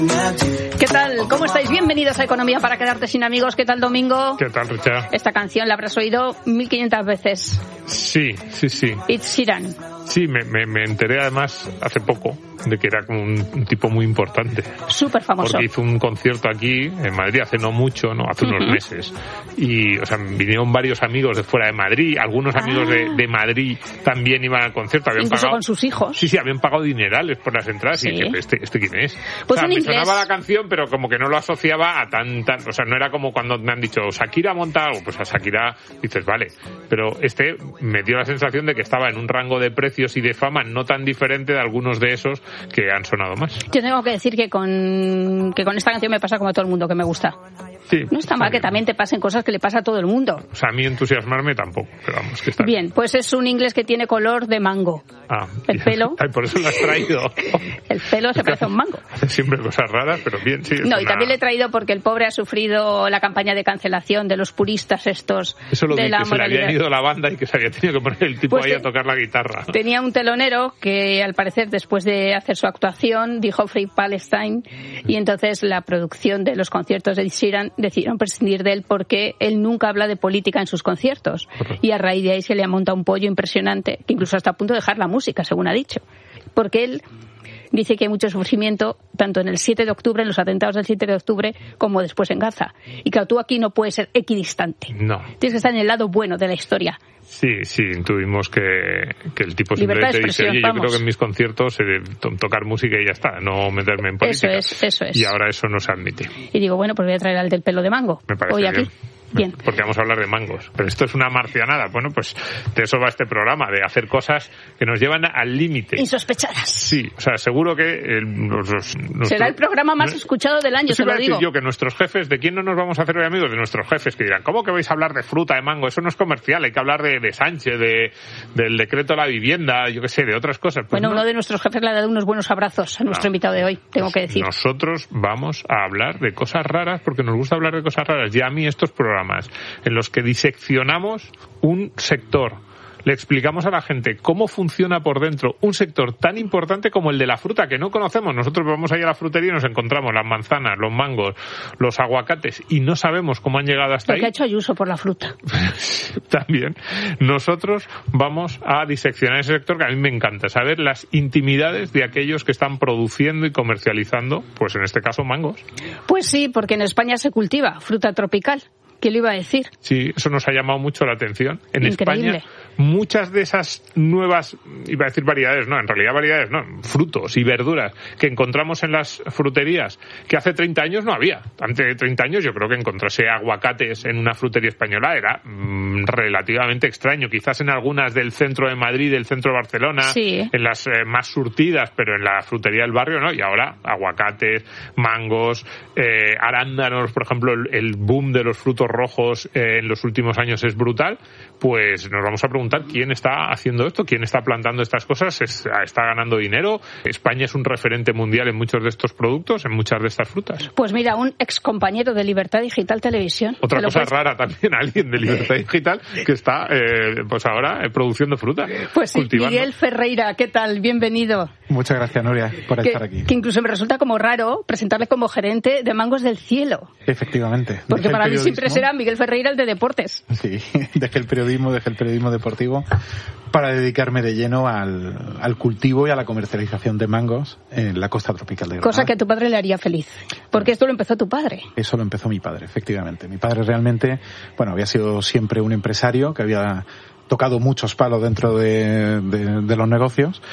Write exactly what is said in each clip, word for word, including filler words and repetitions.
¿Qué tal? ¿Cómo estáis? Bienvenidos a Economía para quedarte sin amigos. ¿Qué tal, Domingo? ¿Qué tal, Richard? Esta canción la habrás oído mil quinientas veces. Sí, sí, sí. Ed Sheeran. Sí, me, me, me enteré además hace poco de que era como un, un tipo muy importante. Súper famoso. Porque hizo un concierto aquí en Madrid hace no mucho, no, hace uh-huh. unos meses. Y, o sea, vinieron varios amigos de fuera de Madrid, algunos amigos ah. de, de Madrid también iban al concierto. Habían Incluso pagado, con sus hijos. Sí, sí, habían pagado dinerales por las entradas. Sí. Y dije, ¿este, ¿este quién es? Pues o sea, un me inglés. sonaba la canción, pero como que no lo asociaba a tan, tan... O sea, no era como cuando me han dicho, Shakira monta algo, pues a Shakira dices, vale. Pero este me dio la sensación de que estaba en un rango de precios y de fama no tan diferente de algunos de esos que han sonado más. Yo tengo que decir que con que con esta canción me pasa como a todo el mundo, que me gusta. Sí, no está mal que también te pasen cosas que le pasa a todo el mundo. O sea, a mí entusiasmarme tampoco, pero vamos, que está bien. Bien, pues es un inglés que tiene color de mango. Ah, el pelo. Ay, por eso lo has traído. El pelo se parece a un mango. Hace siempre cosas raras, pero bien, sí. No, una... y también le he traído porque el pobre ha sufrido la campaña de cancelación de los puristas estos. Eso lo de vi, la que se le moralidad. había ido la banda y que se había tenido que poner el tipo pues ahí te... a tocar la guitarra. Tenía un telonero que, al parecer, después de hacer su actuación, dijo Free Palestine, y entonces la producción de los conciertos de Ed Sheeran decidieron prescindir de él porque él nunca habla de política en sus conciertos. Correcto. Y a raíz de ahí se le ha montado un pollo impresionante, que incluso hasta a punto de dejar la música, según ha dicho. Porque él dice que hay mucho sufrimiento, tanto en el siete de octubre, en los atentados del siete de octubre, como después en Gaza. Y claro, tú aquí no puedes ser equidistante. No. Tienes que estar en el lado bueno de la historia. Sí, sí, tuvimos que, que el tipo simplemente dice, oye, yo creo que en mis conciertos he de tocar música y ya está, no meterme en política. Eso es, eso es. Y ahora eso no se admite. Y digo, bueno, pues voy a traer al del pelo de mango. Me parece hoy bien. aquí. Bien. Porque vamos a hablar de mangos. Pero esto es una marcianada. Bueno, pues de eso va este programa, de hacer cosas que nos llevan al límite. Insospechadas. Sí, o sea, seguro que... El, los, los, nuestro, será el programa más no, escuchado del año, se lo digo. Yo que nuestros jefes, ¿de quién no nos vamos a hacer hoy amigos? De nuestros jefes, que dirán, ¿cómo que vais a hablar de fruta, de mango? Eso no es comercial, hay que hablar de, de Sánchez, de, del decreto de la vivienda, yo qué sé, de otras cosas. Pues bueno, no. Uno de nuestros jefes le ha dado unos buenos abrazos a nuestro no. invitado de hoy, tengo pues que decir. Nosotros vamos a hablar de cosas raras porque nos gusta hablar de cosas raras. Y a mí estos programas en los que diseccionamos un sector, le explicamos a la gente cómo funciona por dentro un sector tan importante como el de la fruta, que no conocemos. Nosotros vamos ahí a la frutería y nos encontramos las manzanas, los mangos, los aguacates y no sabemos cómo han llegado hasta Lo ahí. Lo que ha hecho Ayuso por la fruta. También. Nosotros vamos a diseccionar ese sector que a mí me encanta, saber las intimidades de aquellos que están produciendo y comercializando, pues en este caso, mangos. Pues sí, porque en España se cultiva fruta tropical. ¿Qué le iba a decir? Sí, eso nos ha llamado mucho la atención. En Increíble. España, muchas de esas nuevas, iba a decir variedades, no, en realidad variedades no, frutos y verduras que encontramos en las fruterías, que hace treinta años no había. Antes de treinta años yo creo que encontrarse aguacates en una frutería española era mmm, relativamente extraño. Quizás en algunas del centro de Madrid, del centro de Barcelona, sí. en las eh, más surtidas, pero en la frutería del barrio no. Y ahora aguacates, mangos, eh, arándanos, por ejemplo, el, el boom de los frutos rojos eh, en los últimos años es brutal. Pues nos vamos a preguntar quién está haciendo esto, quién está plantando estas cosas, es, está ganando dinero. España es un referente mundial en muchos de estos productos, en muchas de estas frutas. Pues mira, un ex compañero de Libertad Digital Televisión. Otra cosa puedes... rara también, alguien de Libertad Digital que está eh, pues ahora eh, produciendo fruta. Pues sí, cultivando. Miguel Ferreira, ¿qué tal? Bienvenido. Muchas gracias, Nuria, por que, estar aquí. Que incluso me resulta como raro presentarle como gerente de Mangos del Cielo. Efectivamente. Porque para mí siempre será Miguel Ferreira el de deportes. Sí, dejé el periodismo, dejé el periodismo deportivo para dedicarme de lleno al, al cultivo y a la comercialización de mangos en la costa tropical de Granada. Cosa que a tu padre le haría feliz, porque esto lo empezó tu padre. Eso lo empezó mi padre, efectivamente. Mi padre realmente, bueno, había sido siempre un empresario que había tocado muchos palos dentro de, de, de los negocios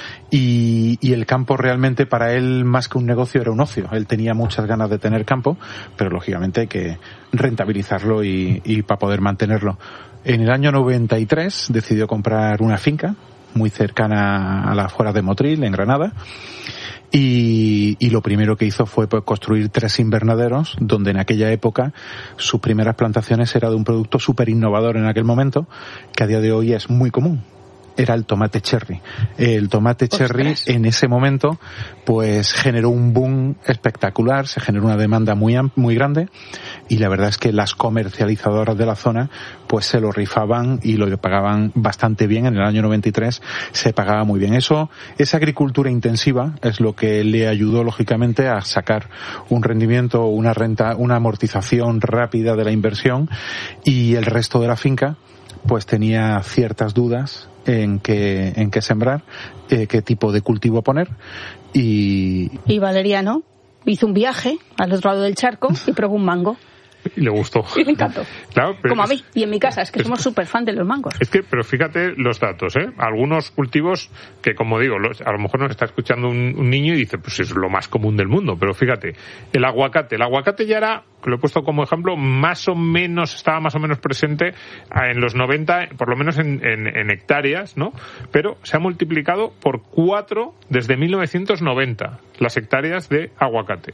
y, y el campo realmente para él más que un negocio era un ocio. Él tenía muchas ganas de tener campo, pero lógicamente hay que rentabilizarlo y, y para poder mantenerlo. En el año noventa y tres decidió comprar una finca muy cercana a las afueras de Motril, en Granada. Y, y lo primero que hizo fue pues, construir tres invernaderos, donde en aquella época sus primeras plantaciones era de un producto súper innovador en aquel momento, que a día de hoy es muy común. era el tomate cherry. El tomate Ostras. cherry en ese momento pues generó un boom espectacular, se generó una demanda muy muy grande y la verdad es que las comercializadoras de la zona pues se lo rifaban y lo pagaban bastante bien. En el año noventa y tres se pagaba muy bien. Eso, esa agricultura intensiva es lo que le ayudó lógicamente a sacar un rendimiento, una renta, una amortización rápida de la inversión, y el resto de la finca pues tenía ciertas dudas en qué, en qué sembrar, eh, qué tipo de cultivo poner, y... Y Valeriano hizo un viaje al otro lado del charco y probó un mango. Y le gustó. Y le encantó. Claro, pero como a mí, es, y en mi casa, es que es, somos súper fan de los mangos. Es que, pero fíjate los datos, ¿eh? Algunos cultivos que, como digo, los, a lo mejor nos está escuchando un, un niño y dice, pues es lo más común del mundo, pero fíjate, el aguacate, el aguacate ya era, lo he puesto como ejemplo, más o menos, estaba más o menos presente en los noventa, por lo menos en, en, en hectáreas, ¿no? Pero se ha multiplicado por cuatro desde mil novecientos noventa, las hectáreas de aguacate.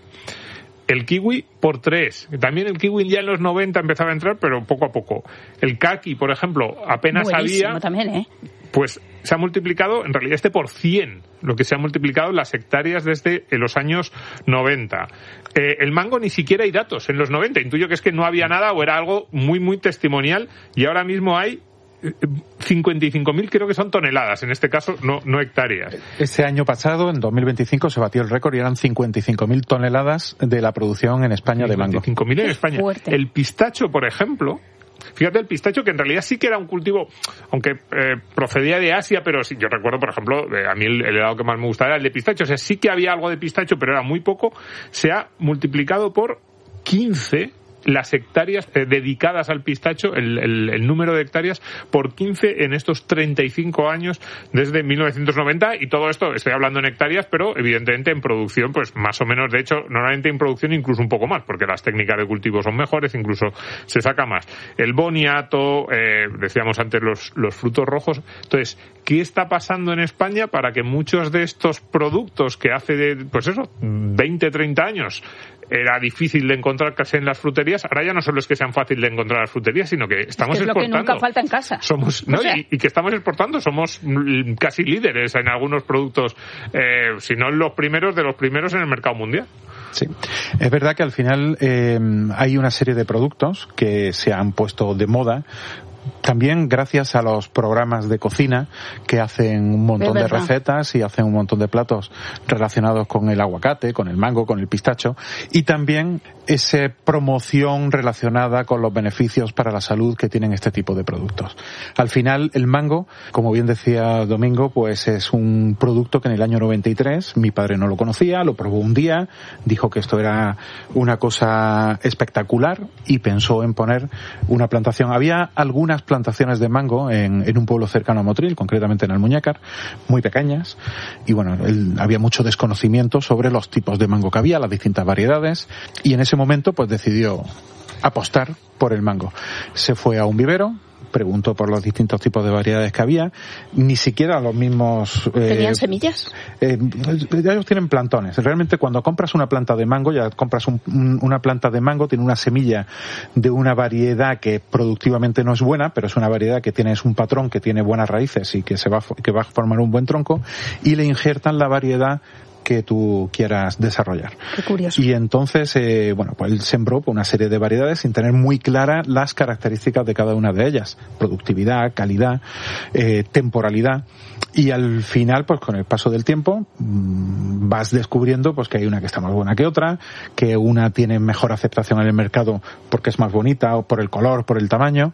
El kiwi por tres. También el kiwi ya en los noventa empezaba a entrar, pero poco a poco. El kaki, por ejemplo, apenas Buenísimo había. También, ¿eh? Pues se ha multiplicado, en realidad este por cien, lo que se ha multiplicado las hectáreas desde los años noventa. Eh, el mango ni siquiera hay datos en los noventa. Intuyo que es que no había nada o era algo muy, muy testimonial, y ahora mismo hay cincuenta y cinco mil, creo que son toneladas, en este caso, no, no hectáreas. Este año pasado, en dos mil veinticinco, se batió el récord y eran cincuenta y cinco mil toneladas de la producción en España de mango. cincuenta y cinco mil en España. Fuerte. El pistacho, por ejemplo, fíjate, el pistacho, que en realidad sí que era un cultivo, aunque eh, procedía de Asia, pero sí, yo recuerdo, por ejemplo, eh, a mí el, el helado que más me gustaba era el de pistacho, o sea, sí que había algo de pistacho, pero era muy poco. Se ha multiplicado por quince las hectáreas eh, dedicadas al pistacho, el, el, el número de hectáreas por quince en estos treinta y cinco años desde mil novecientos noventa, y todo esto estoy hablando en hectáreas, pero evidentemente en producción pues más o menos, de hecho normalmente en producción incluso un poco más, porque las técnicas de cultivo son mejores, incluso se saca más. El boniato, eh, decíamos antes los, los frutos rojos. Entonces, ¿qué está pasando en España para que muchos de estos productos que hace de, pues eso, veinte, treinta años era difícil de encontrar casi en las fruterías, ahora ya no solo es que sean fácil de encontrar en las fruterías, sino que estamos es que es exportando. lo que nunca falta en casa. Somos, ¿no? O sea, y, y que estamos exportando, somos casi líderes en algunos productos, eh, si no los primeros de los primeros en el mercado mundial. Sí, es verdad que al final eh, hay una serie de productos que se han puesto de moda, también gracias a los programas de cocina que hacen un montón de recetas y hacen un montón de platos relacionados con el aguacate, con el mango, con el pistacho, y también esa promoción relacionada con los beneficios para la salud que tienen este tipo de productos. Al final, el mango, como bien decía Domingo, pues es un producto que en el año noventa y tres mi padre no lo conocía, lo probó un día, dijo que esto era una cosa espectacular y pensó en poner una plantación. Había algunas plantaciones de mango en, en un pueblo cercano a Motril, concretamente en Almuñécar, muy pequeñas, y bueno, él, había mucho desconocimiento sobre los tipos de mango que había, las distintas variedades, y en ese momento pues decidió apostar por el mango. Se fue a un vivero, preguntó por los distintos tipos de variedades que había, ni siquiera los mismos... Eh, ¿Tenían semillas? Eh, ellos tienen plantones. Realmente cuando compras una planta de mango, ya compras un, un, una planta de mango, tiene una semilla de una variedad que productivamente no es buena, pero es una variedad que tiene es un patrón, que tiene buenas raíces y que se va, que va a formar un buen tronco, y le injertan la variedad que tú quieras desarrollar. Qué curioso. Y entonces, eh, bueno, pues él sembró una serie de variedades sin tener muy claras las características de cada una de ellas. Productividad, calidad, eh, temporalidad. Y al final, pues con el paso del tiempo, mmm, vas descubriendo pues que hay una que está más buena que otra, que una tiene mejor aceptación en el mercado porque es más bonita, o por el color, por el tamaño,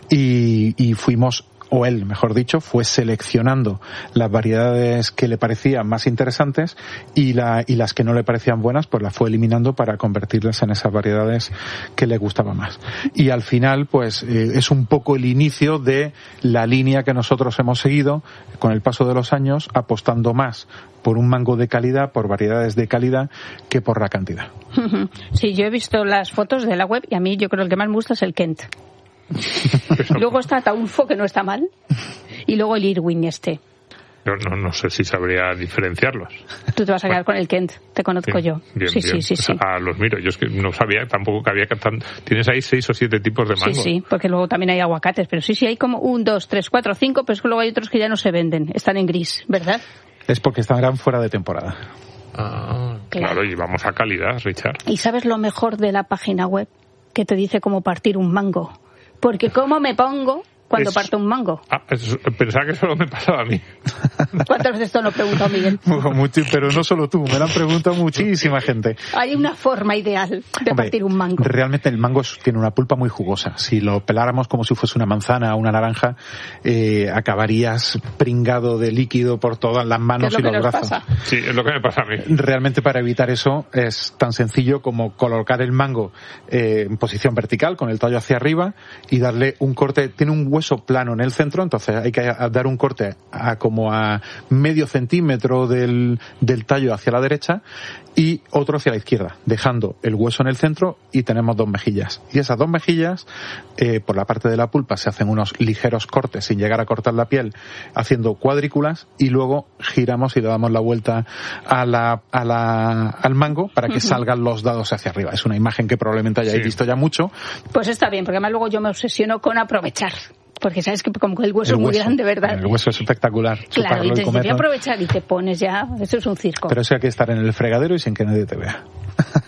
y, y fuimos o él, mejor dicho, fue seleccionando las variedades que le parecían más interesantes y, la, y las que no le parecían buenas, pues las fue eliminando para convertirlas en esas variedades que le gustaban más. Y al final, pues eh, es un poco el inicio de la línea que nosotros hemos seguido con el paso de los años, apostando más por un mango de calidad, por variedades de calidad, que por la cantidad. Sí, yo he visto las fotos de la web y a mí yo creo que el que más me gusta es el Kent. Luego está Taulfo, que no está mal, y luego el Irwin este. Yo no, no sé si sabría diferenciarlos. Tú te vas a quedar bueno, con el Kent, te conozco sí, yo. Bien, sí, bien. sí, sí, sí. Ah, los miro. Yo es que no sabía tampoco que había que tan... Tienes ahí seis o siete tipos de mango. Sí, sí, porque luego también hay aguacates, pero sí, sí, hay como un, dos, tres, cuatro, cinco, pero es que luego hay otros que ya no se venden, están en gris, ¿verdad? Es porque estarán fuera de temporada. Ah, claro, claro, y vamos a calidad, Richard. ¿Y sabes lo mejor de la página web? Que te dice cómo partir un mango. Porque cómo me pongo cuando es... parto un mango. Ah, es... pensaba que solo me pasaba a mí. ¿Cuántas veces te lo he preguntado, Miguel? Mucho, pero no solo tú, me lo han preguntado muchísima gente. Hay una forma ideal de Hombre, partir un mango. Realmente el mango tiene una pulpa muy jugosa. Si lo peláramos como si fuese una manzana o una naranja, eh, acabarías pringado de líquido por todas las manos y los brazos. Pasa? Sí, es lo que me pasa a mí. Realmente para evitar eso es tan sencillo como colocar el mango eh, en posición vertical con el tallo hacia arriba y darle un corte. Tiene un hueso plano en el centro, entonces hay que dar un corte a como a medio centímetro del, del tallo hacia la derecha y otro hacia la izquierda, dejando el hueso en el centro y tenemos dos mejillas. Y esas dos mejillas, eh, por la parte de la pulpa, se hacen unos ligeros cortes sin llegar a cortar la piel, haciendo cuadrículas y luego giramos y le damos la vuelta a la, a la, al mango para que uh-huh. salgan los dados hacia arriba. Es una imagen que probablemente hayáis sí. visto ya mucho. Pues está bien, porque además luego yo me obsesiono con aprovechar. Porque sabes que como el hueso, el hueso es muy grande, ¿verdad? El hueso es espectacular. Claro, y te voy a aprovechar y te pones ya, eso es un circo. Pero eso hay que estar en el fregadero y sin que nadie te vea.